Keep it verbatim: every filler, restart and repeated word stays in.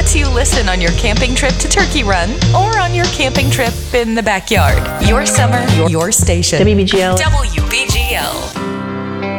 lets you listen on your camping trip to Turkey Run or on your camping trip in the backyard. Your summer, your station. W B G L. W B G L.